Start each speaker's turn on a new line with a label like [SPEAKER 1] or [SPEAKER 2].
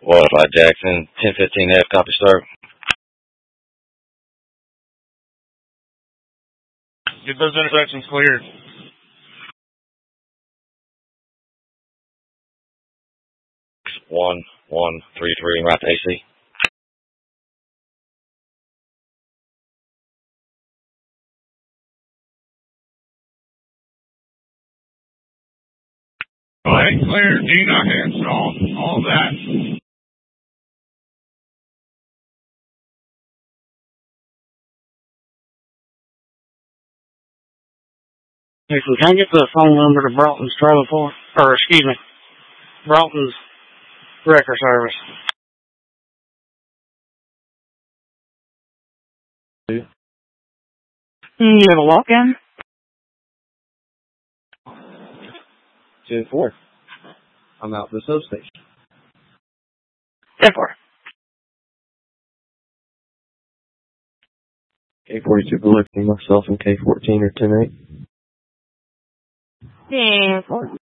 [SPEAKER 1] Wildfire Jackson, 1015F, copy, sir.
[SPEAKER 2] Get those intersections cleared.
[SPEAKER 1] One, 133, right to AC.
[SPEAKER 2] Light clear, D-Knock installed, all that.
[SPEAKER 3] Jason, can I get the phone number to Broughton's Trailer Park? Or, excuse me, Broughton's Wrecker Service. You have a walk-in?
[SPEAKER 4] 10-4. I'm out the substation.
[SPEAKER 3] 10-4.
[SPEAKER 4] K42 collecting myself and K14 or 10-8.
[SPEAKER 3] 10-4.